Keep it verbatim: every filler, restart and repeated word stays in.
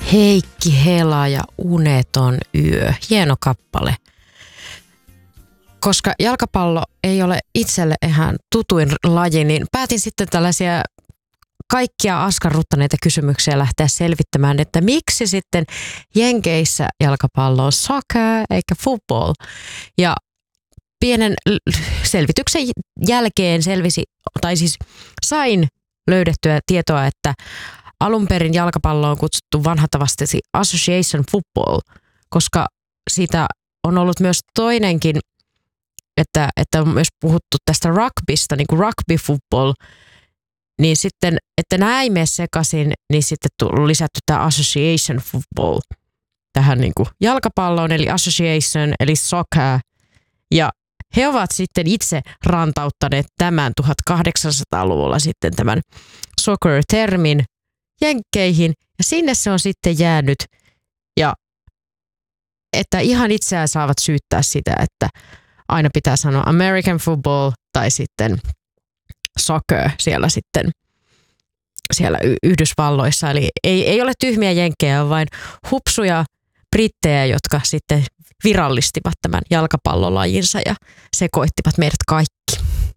Heikki Hela ja Uneton yö. Hieno kappale. Koska jalkapallo ei ole itselle ihan tutuin laji, niin päätin sitten tällaisia kaikkia askarruttaneita kysymyksiä lähteä selvittämään, että miksi sitten Jenkeissä jalkapallo on soccer eikä football. Ja pienen selvityksen jälkeen selvisi, tai siis sain löydettyä tietoa, että alun perin jalkapallo on kutsuttu vanhatavasti association football, koska siitä on ollut myös toinenkin, että, että on myös puhuttu tästä rugbysta, niin kuin rugby football, niin sitten, että nämä ei mene sekaisin, niin sitten on lisätty tämä association football tähän niin kuin jalkapalloon, eli association, eli soccer, ja he ovat sitten itse rantauttaneet tämän tuhatkahdeksansataaluvulla sitten tämän soccer-termin Jenkkeihin, ja sinne se on sitten jäänyt, ja että ihan itseään saavat syyttää sitä, että aina pitää sanoa American football tai sitten soccer siellä sitten siellä Yhdysvalloissa. Eli ei, ei ole tyhmiä jenkkejä, vaan hupsuja brittejä, jotka sitten virallistivat tämän jalkapallolajinsa ja sekoittivat meidät kaikki.